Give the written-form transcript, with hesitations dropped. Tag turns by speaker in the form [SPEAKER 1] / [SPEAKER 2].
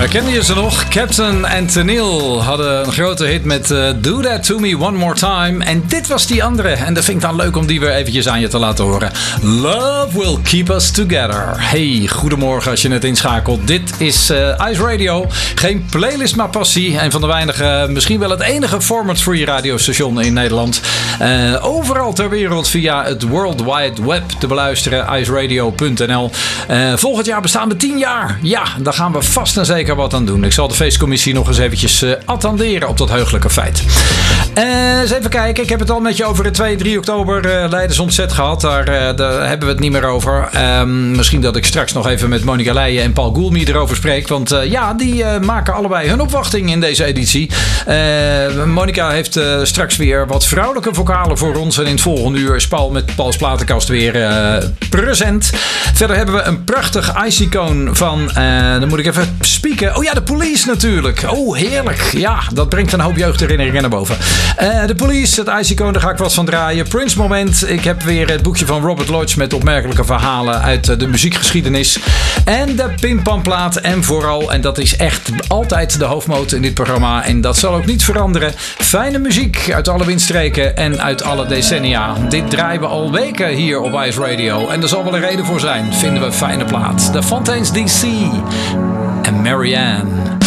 [SPEAKER 1] Herkende je ze nog? Captain en Tennille hadden een grote hit met Do That To Me One More Time. En dit was die andere. En dat vind ik dan leuk om die weer eventjes aan je te laten horen. Love Will Keep Us Together. Hey, goedemorgen als je net inschakelt. Dit is Ice Radio. Geen playlist, maar passie. Een van de weinige, misschien wel het enige format-free radiostation in Nederland. Overal ter wereld via het World Wide Web te beluisteren. iceradio.nl. Volgend jaar bestaan we 10 jaar. Ja, daar gaan we vast en zeker wat aan doen. Ik zal de feestcommissie nog eens eventjes attenderen op dat heugelijke feit. Eens even kijken. Ik heb het al met je over het 2 en 3 oktober Leidens Ontzet gehad. Daar hebben we het niet meer over. Misschien dat ik straks nog even met Monica Leijen en Paul Goulmy erover spreek. Want die maken allebei hun opwachting in deze editie. Monica heeft straks weer wat vrouwelijke vocalen voor ons. En in het volgende uur is Paul met Pauls Platenkast weer present. Verder hebben we een prachtig ice-icoon van... dan moet ik even spieken. Oh ja, de Police natuurlijk. Oh, heerlijk. Ja, dat brengt een hoop jeugdherinneringen naar boven. De Police, het ice-icoon, daar ga ik wat van draaien. Prince moment. Ik heb weer het boekje van Robert Lodge met opmerkelijke verhalen uit de muziekgeschiedenis. En de Pimpamplaat. En vooral, en dat is echt altijd de hoofdmoot in dit programma. En dat zal ook niet veranderen. Fijne muziek uit alle windstreken en uit alle decennia. Dit draaien we al weken hier op Ice Radio. En er zal wel een reden voor zijn. Vinden we een fijne plaat. De Fontaines DC en Marianne.